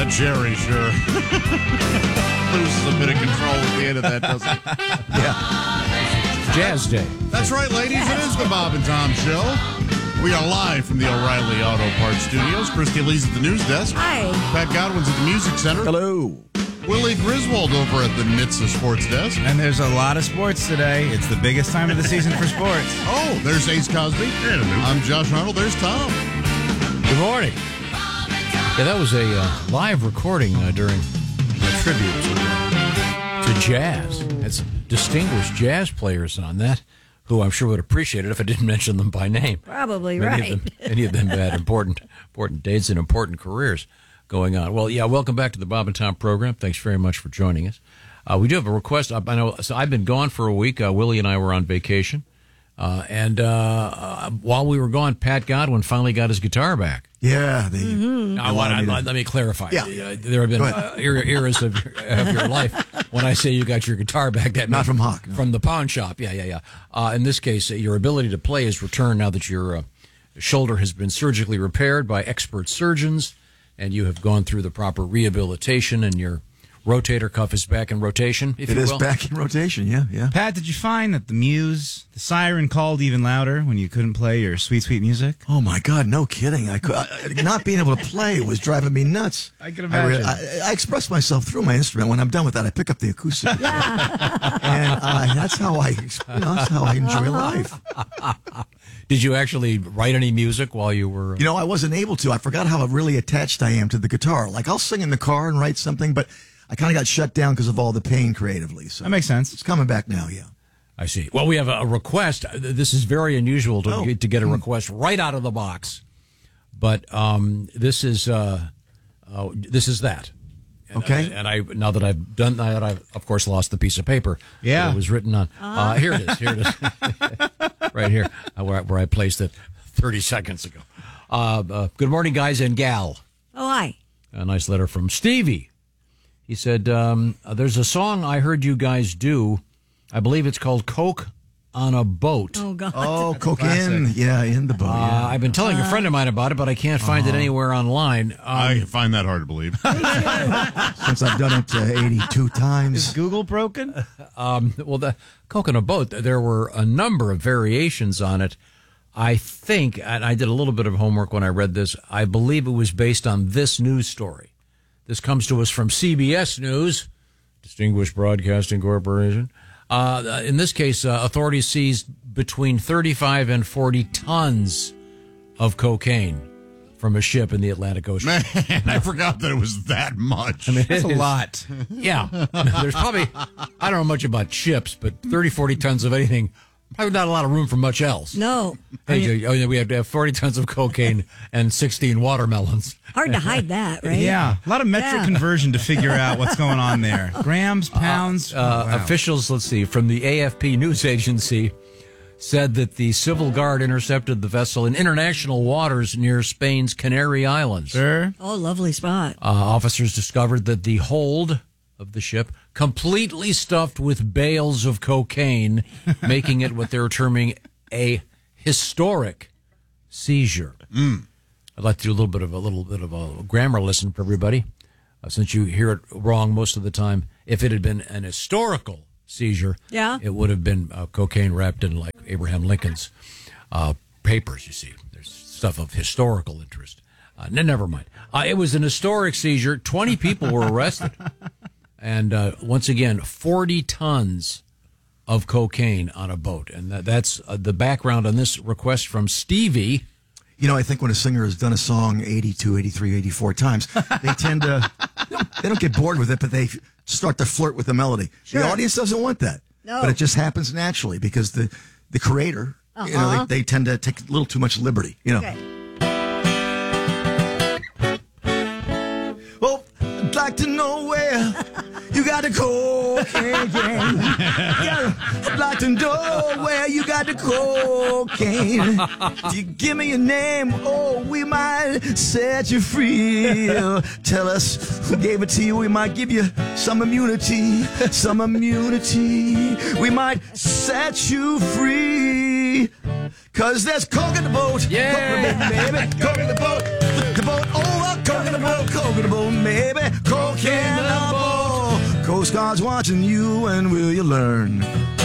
Jerry sure loses a bit of control at the end of that, doesn't it? Yeah. Jazz Day. That's right, ladies. It is the Bob and Tom Show. We are live from the O'Reilly Auto Parts Studios. Christy Lee's at the news desk. Hi. Pat Godwin's at the music center. Hello. Willie Griswold over at the NHTSA sports desk. And there's a lot of sports today. It's the biggest time of the season for sports. Oh, there's Ace Cosby. I'm Josh Arnold. There's Tom. Good morning. Yeah, that was a live recording during a tribute to jazz. It's distinguished jazz players on that, who I'm sure would appreciate it if I didn't mention them by name. Probably Many of them had important dates and important careers going on. Well, yeah, welcome back to the Bob and Tom program. Thanks very much for joining us. We do have a request. I know. So I've been gone for a week. Willie and I were on vacation. And while we were gone, Pat Godwin finally got his guitar back. Yeah. Let me clarify. Yeah. There have been eras of your life when I say you got your guitar back. That Not from Hawk. No. From the pawn shop. Yeah. In this case, your ability to play has returned now that your shoulder has been surgically repaired by expert surgeons, and you have gone through the proper rehabilitation, and your rotator cuff is back in rotation, if you will. It is back in rotation, yeah. Pat, did you find that the siren called even louder when you couldn't play your sweet, sweet music? Oh, my God, no kidding. Not being able to play was driving me nuts. I can imagine. I express myself through my instrument. When I'm done with that, I pick up the acoustic. And that's how I enjoy life. Did you actually write any music while you were... I wasn't able to. I forgot how really attached I am to the guitar. Like, I'll sing in the car and write something, but I kind of got shut down because of all the pain creatively. So that makes sense. It's coming back now, yeah. I see. Well, we have a request. This is very unusual to get a request right out of the box, but this is that. Okay. And now that I've done that, I've of course lost the piece of paper. Yeah. That it was written on. Here it is. Right here, where I placed it 30 seconds ago. Good morning, guys and gal. Oh, hi. A nice letter from Stevie. He said, there's a song I heard you guys do. I believe it's called Coke on a Boat. Oh, God. Oh, Coke in the boat. Yeah. I've been telling a friend of mine about it, but I can't find it anywhere online. I find that hard to believe. Since I've done it 82 times. Is Google broken? Well, the Coke on a Boat, there were a number of variations on it. I think, and I did a little bit of homework when I read this, I believe it was based on this news story. This comes to us from CBS News, Distinguished Broadcasting Corporation. In this case, authorities seized between 35 and 40 tons of cocaine from a ship in the Atlantic Ocean. Man, I forgot that it was that much. I mean, That's a lot. Yeah. There's probably, I don't know much about ships, but 30, 40 tons of anything, probably not a lot of room for much else. No. Hey, we have to have 40 tons of cocaine and 16 watermelons. Hard to hide that, right? Yeah. A lot of metric conversion to figure out what's going on there. Grams, pounds. Wow. Officials, let's see, from the AFP news agency said that the Civil Guard intercepted the vessel in international waters near Spain's Canary Islands. Sure. Oh, lovely spot. Officers discovered that the hold of the ship completely stuffed with bales of cocaine, making it what they're terming a historic seizure. I'd like to do a little bit of a grammar lesson for everybody, since you hear it wrong most of the time. If it had been an historical seizure, it would have been cocaine wrapped in like Abraham Lincoln's papers. You see, there's stuff of historical interest. Never mind. It was an historic seizure. 20 people were arrested. And once again, 40 tons of cocaine on a boat. And that's the background on this request from Stevie. I think when a singer has done a song 82, 83, 84 times, they tend to, they don't get bored with it, but they start to flirt with the melody. Sure. The audience doesn't want that. No. But it just happens naturally because the creator, they tend to take a little too much liberty, Okay. Well, I'd like to know where you got the cocaine. I'd like to know where you got the cocaine. You give me your name, we might set you free. Tell us who gave it to you, we might give you some immunity. We might set you free. 'Cause there's coke in the boat. Yeah. Coke in the boat, baby. Coke in the boat. The boat over. Coke in the boat. Coke in the boat, baby. baby. Cocaine Lambo. Coast Guard's watching you, and will you learn?